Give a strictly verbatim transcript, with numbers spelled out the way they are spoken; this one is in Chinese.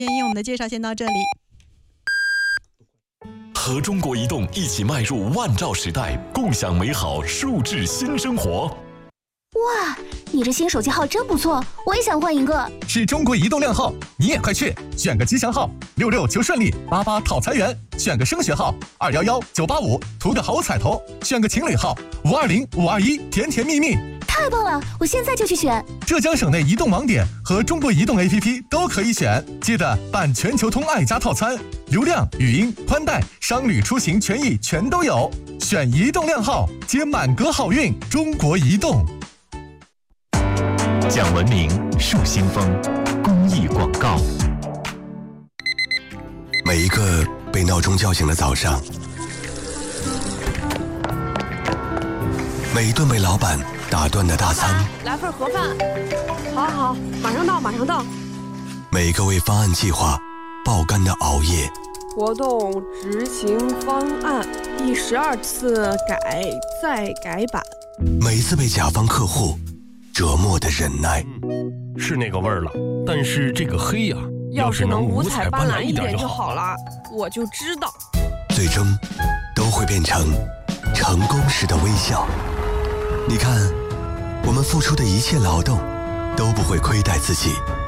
建议我们的介绍先到这里。 和中国移动一起迈入万兆时代，共享美好数字新生活。 哇，你这新手机号真不错，我也想换一个。 是中国移动靓号，你也快去选个吉祥号，六六求顺利，八八讨财源；选个升学号，二幺幺九八五，图个好彩头；选个情侣号，五二零五二一，甜甜蜜蜜。 太棒了，我现在就去选。 浙江省内移动网点和中国移动 A P P 都可以选，记得办全球通爱家套餐，流量、语音、宽带、商旅出行权益全都有。选移动靓号，接满格好运。中国移动。 讲文明树新风，公益广告。 每一个被闹钟叫醒的早上，每一顿被老板打断的大餐， 来份盒饭。好好，马上到，马上到。 每一个为方案计划爆肝的熬夜， 活动执行方案第十二次改再改版， 每一次被甲方客户折磨的忍耐。 嗯，是那个味儿了，但是这个黑呀、啊， 要是能五彩斑斓一点就好了，我就知道。 最终都会变成成功时的微笑。你看，我们付出的一切劳动都不会亏待自己。